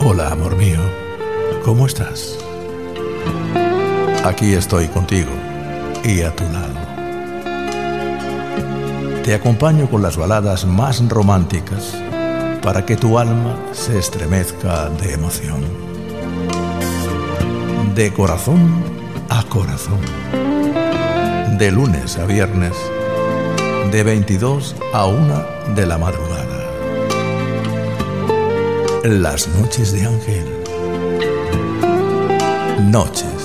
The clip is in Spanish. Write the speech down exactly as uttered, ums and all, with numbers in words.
Hola, amor mío, ¿cómo estás? Aquí estoy contigo y a tu lado. Te acompaño con las baladas más románticas para que tu alma se estremezca de emoción. De corazón a corazón. De lunes a viernes, de veintidós a una de la madrugada. Las noches de Ángel. Noches